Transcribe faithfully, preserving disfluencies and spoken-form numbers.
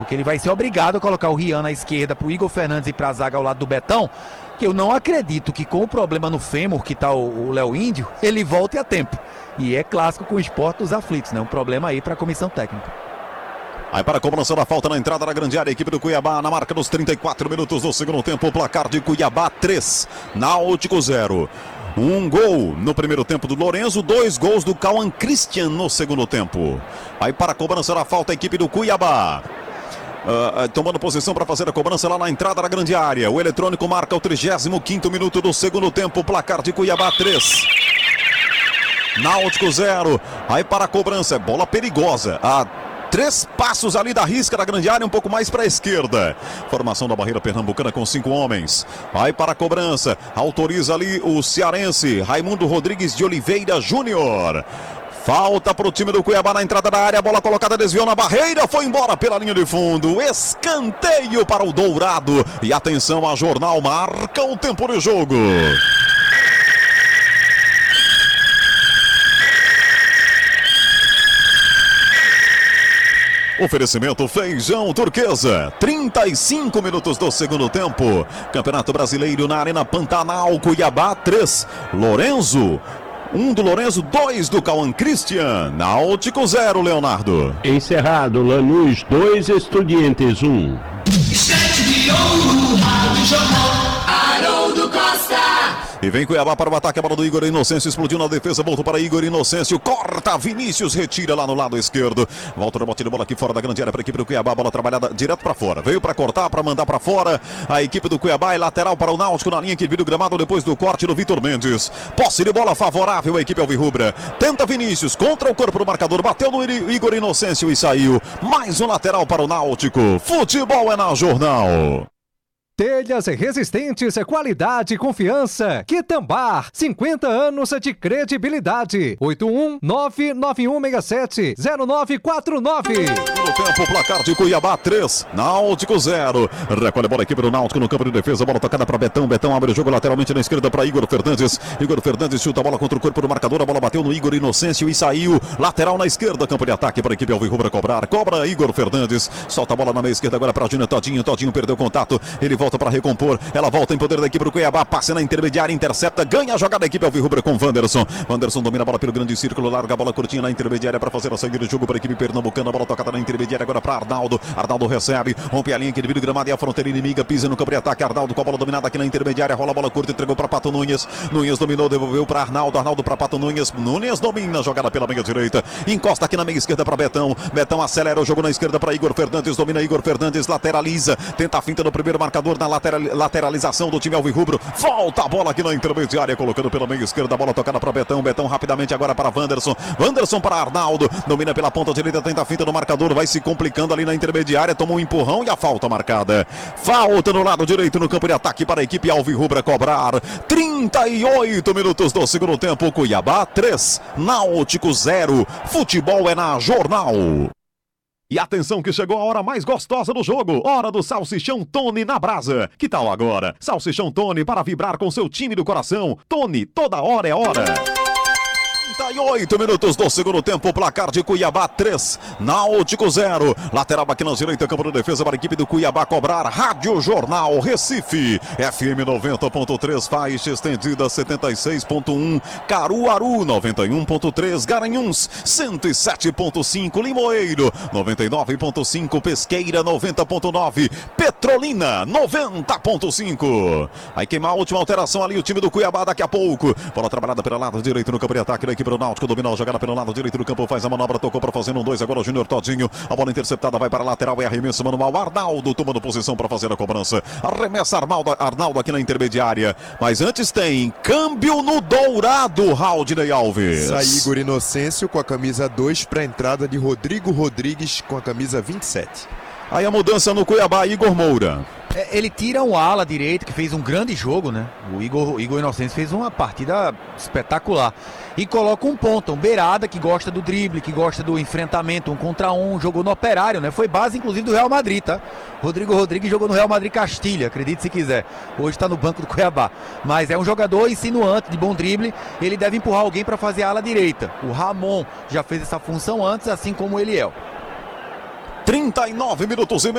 Porque ele vai ser obrigado a colocar o Rian na esquerda para o Igor Fernandes e para a zaga ao lado do Betão, que eu não acredito que com o problema no fêmur que está o Léo Índio, ele volte a tempo. E é clássico com o Sport dos aflitos, né? Um problema aí para a comissão técnica. Aí para a cobrança da falta na entrada da grande área, a equipe do Cuiabá na marca dos trinta e quatro minutos do segundo tempo, o placar de Cuiabá três, Náutico zero. Um gol no primeiro tempo do Lorenzo, dois gols do Cauã Christian no segundo tempo. Aí para a cobrança da falta, a equipe do Cuiabá. Uh, uh, tomando posição para fazer a cobrança lá na entrada da grande área. O eletrônico marca o trigésimo quinto minuto do segundo tempo, placar de Cuiabá três, Náutico zero. Aí para a cobrança, bola perigosa. A três passos ali da risca da grande área, um pouco mais para a esquerda. Formação da barreira pernambucana com cinco homens. Vai para a cobrança, autoriza ali o cearense Raimundo Rodrigues de Oliveira Júnior. Falta para o time do Cuiabá na entrada da área, bola colocada, desviou na barreira, foi embora pela linha de fundo, escanteio para o Dourado. E atenção, a Jornal marca o tempo de jogo. Oferecimento Feijão Turquesa, trinta e cinco minutos do segundo tempo. Campeonato Brasileiro na Arena Pantanal, Cuiabá três, Lorenzo um do Lorenzo, dois do Cauã Christian. Náutico zero, Leonardo. Encerrado, Lanús dois, Estudiantes um. Estante de ouro, Rádio Jornal, Haroldo Costa. E vem Cuiabá para o ataque, a bola do Igor Inocêncio, explodiu na defesa, voltou para Igor Inocêncio, corta, Vinícius retira lá no lado esquerdo, volta no bote de bola aqui fora da grande área para a equipe do Cuiabá, bola trabalhada direto para fora, veio para cortar, para mandar para fora, a equipe do Cuiabá é lateral para o Náutico na linha que vira o gramado depois do corte do Vitor Mendes, posse de bola favorável à equipe alvirrubra, tenta Vinícius, contra o corpo do marcador, bateu no Igor Inocêncio e saiu, mais um lateral para o Náutico, futebol é na Jornal. Telhas resistentes, qualidade e confiança. Quitambar, cinquenta anos de credibilidade. oito um nove nove um seis sete zero nove quatro nove. No tempo, placar de Cuiabá três, Náutico zero. Recolhe a bola, a equipe do Náutico no campo de defesa. Bola tocada para Betão. Betão abre o jogo lateralmente na esquerda para Igor Fernandes. Igor Fernandes chuta a bola contra o corpo do marcador. A bola bateu no Igor Inocêncio e saiu. Lateral na esquerda, campo de ataque para a equipe alvirrubra cobrar. Cobra Igor Fernandes. Solta a bola na meia esquerda agora para Gina Todinho. Todinho perdeu contato. Ele volta para recompor, ela volta em poder da equipe do Cuiabá, passe na intermediária, intercepta, ganha a jogada da equipe alvirrubra com Wanderson. Wanderson domina a bola pelo grande círculo, larga a bola curtinha na intermediária para fazer a saída de jogo para a equipe pernambucana, a bola tocada na intermediária agora para Arnaldo. Arnaldo recebe, rompe a linha que divide o gramado e a fronteira inimiga, pisa no campo de ataque. Arnaldo com a bola dominada aqui na intermediária, rola a bola curta, entregou para Pato Nunes. Nunes dominou, devolveu para Arnaldo. Arnaldo para Pato Nunes. Nunes domina a jogada pela meia direita, encosta aqui na meia esquerda para Betão. Betão acelera o jogo na esquerda para Igor Fernandes, domina Igor Fernandes, lateraliza, tenta a finta no primeiro marcador na lateral, lateralização do time alvirrubro. Volta a bola aqui na intermediária, colocando pela meia esquerda, a bola tocada para Betão. Betão rapidamente agora para Wanderson. Wanderson para Arnaldo, domina pela ponta direita, tenta a finta no marcador, vai se complicando ali na intermediária, toma um empurrão e a falta marcada. Falta no lado direito no campo de ataque para a equipe alvirrubra cobrar. trinta e oito minutos do segundo tempo, Cuiabá três, Náutico zero. Futebol é na Jornal. E atenção que chegou a hora mais gostosa do jogo, hora do Salsichão Tony na brasa. Que tal agora? Salsichão Tony para vibrar com seu time do coração. Tony, toda hora é hora. trinta e oito minutos do segundo tempo, placar de Cuiabá três, Náutico zero. Lateral aqui na direita, campo de defesa para a equipe do Cuiabá cobrar. Rádio Jornal Recife, F M noventa ponto três, faixa estendida setenta e seis ponto um, Caruaru noventa e um ponto três, Garanhuns cento e sete ponto cinco, Limoeiro noventa e nove ponto cinco, Pesqueira noventa ponto nove, Petrolina noventa ponto cinco. Aí queimar a última alteração ali o time do Cuiabá daqui a pouco. Bola trabalhada pelo lado direito no campo de ataque da equipe do Náutico, dominou a jogada pelo lado direito do campo, faz a manobra, tocou para fazer um dois, agora o Júnior Todinho, a bola interceptada vai para a lateral, é arremesso manual, Arnaldo tomando posição para fazer a cobrança, arremessa Arnaldo, Arnaldo aqui na intermediária, mas antes tem câmbio no Dourado, Raudinei Alves. Sai Igor Inocêncio com a camisa dois para a entrada de Rodrigo Rodrigues com a camisa vinte e sete. Aí a mudança no Cuiabá, Igor Moura. É, ele tira um ala direito que fez um grande jogo, né? O Igor, Igor Inocêncio fez uma partida espetacular. E coloca um ponta, um beirada que gosta do drible, que gosta do enfrentamento, um contra um, jogou no Operário, né? Foi base inclusive do Real Madrid, tá? Rodrigo Rodrigues jogou no Real Madrid Castilha, acredite se quiser. Hoje está no banco do Cuiabá. Mas é um jogador insinuante, de bom drible. Ele deve empurrar alguém para fazer a ala direita. O Ramon já fez essa função antes, assim como o Eliel. trinta e nove minutos e meio.